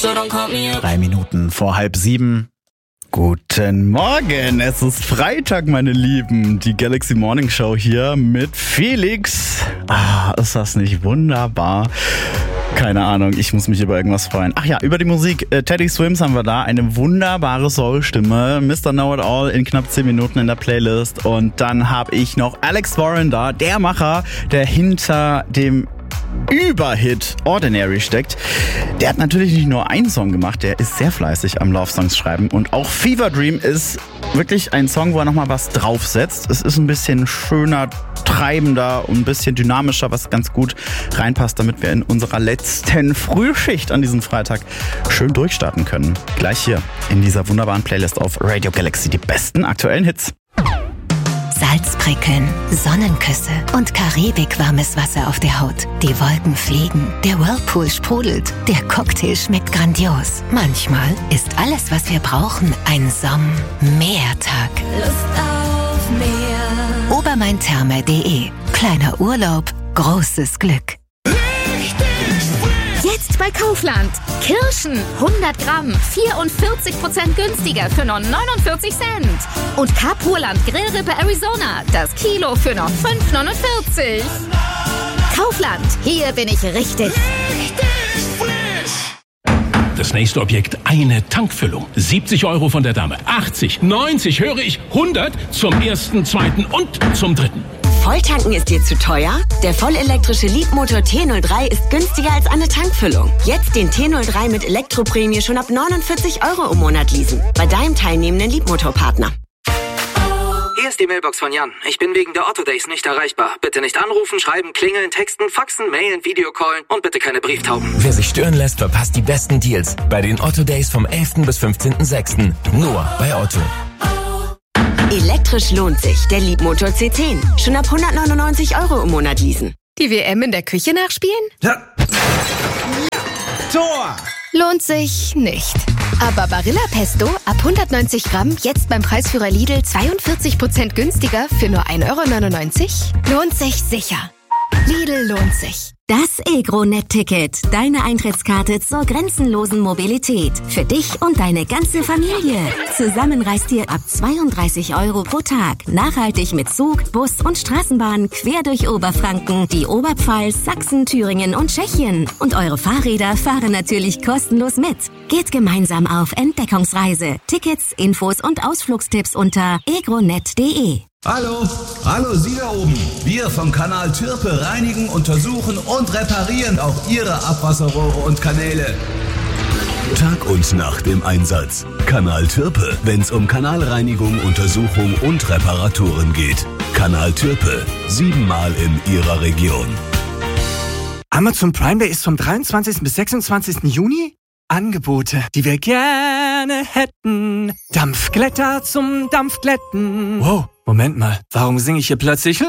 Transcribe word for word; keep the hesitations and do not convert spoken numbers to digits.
Drei Minuten vor halb sieben. Guten Morgen, es ist Freitag, meine Lieben. Die Galaxy Morning Show hier mit Felix. Ah, ist das nicht wunderbar? Keine Ahnung, ich muss mich über irgendwas freuen. Ach ja, über die Musik. Äh, Teddy Swims haben wir da. Eine wunderbare Soul-Stimme. Mister Know-It-All in knapp zehn Minuten in der Playlist. Und dann habe ich noch Alex Warren da, der Macher, der hinter dem Überhit Ordinary steckt. Der hat natürlich nicht nur einen Song gemacht, der ist sehr fleißig am Love-Songs schreiben. Und auch Fever Dream ist wirklich ein Song, wo er nochmal was draufsetzt. Es ist ein bisschen schöner, treibender und ein bisschen dynamischer, was ganz gut reinpasst, damit wir in unserer letzten Frühschicht an diesem Freitag schön durchstarten können. Gleich hier in dieser wunderbaren Playlist auf Radio Galaxy die besten aktuellen Hits. Salzprickeln, Sonnenküsse und Karibik-warmes Wasser auf der Haut. Die Wolken fliegen, der Whirlpool sprudelt, der Cocktail schmeckt grandios. Manchmal ist alles, was wir brauchen, ein Somm-Meertag. Lust auf Meer. Obermain-Therme punkt de. Kleiner Urlaub, großes Glück. Jetzt bei Kaufland. Kirschen hundert Gramm, vierundvierzig Prozent günstiger für nur neunundvierzig Cent. Und Kapurland Grillrippe Arizona, das Kilo für nur fünf neunundvierzig. Kaufland, hier bin ich richtig. Das nächste Objekt, eine Tankfüllung. siebzig Euro von der Dame. achtzig, neunzig, höre ich, hundert zum ersten, zweiten und zum dritten. Volltanken ist dir zu teuer? Der vollelektrische Leapmotor T null drei ist günstiger als eine Tankfüllung. Jetzt den T null drei mit Elektroprämie schon ab neunundvierzig Euro im Monat leasen. Bei deinem teilnehmenden Leapmotor-Partner. Hier ist die Mailbox von Jan. Ich bin wegen der Otto Days nicht erreichbar. Bitte nicht anrufen, schreiben, klingeln, texten, faxen, mailen, Videocallen und bitte keine Brieftauben. Wer sich stören lässt, verpasst die besten Deals bei den Otto Days vom elften bis fünfzehnten sechsten Nur bei Otto. Elektrisch lohnt sich. Der Leapmotor C zehn. Schon ab hundertneunundneunzig Euro im Monat leasen. Die W M in der Küche nachspielen? Ja. Tor! Lohnt sich nicht. Aber Barilla Pesto ab hundertneunzig Gramm jetzt beim Preisführer Lidl zweiundvierzig Prozent günstiger für nur ein Euro neunundneunzig? Lohnt sich sicher. Lidl lohnt sich. Das EgroNet-Ticket. Deine Eintrittskarte zur grenzenlosen Mobilität. Für dich und deine ganze Familie. Zusammen reist ihr ab zweiunddreißig Euro pro Tag. Nachhaltig mit Zug, Bus und Straßenbahn quer durch Oberfranken, die Oberpfalz, Sachsen, Thüringen und Tschechien. Und eure Fahrräder fahren natürlich kostenlos mit. Geht gemeinsam auf Entdeckungsreise. Tickets, Infos und Ausflugstipps unter egronet punkt de. Hallo, hallo Sie da oben. Wir vom Kanal Türpe reinigen, untersuchen und reparieren auch Ihre Abwasserrohre und Kanäle. Tag und Nacht im Einsatz. Kanal Türpe, wenn's um Kanalreinigung, Untersuchung und Reparaturen geht. Kanal Türpe, siebenmal in Ihrer Region. Amazon Prime Day ist vom dreiundzwanzigsten bis sechsundzwanzigsten Juni. Angebote, die wir gerne hätten. Dampfglätter zum Dampfglätten. Wow, Moment mal, warum singe ich hier plötzlich